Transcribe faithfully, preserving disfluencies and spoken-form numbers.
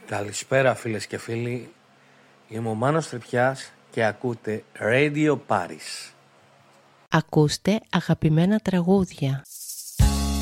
Καλησπέρα φίλες και φίλοι, είμαι ο Μάνος Τρυπιάς και ακούτε Radio Paris. Ακούστε αγαπημένα τραγούδια.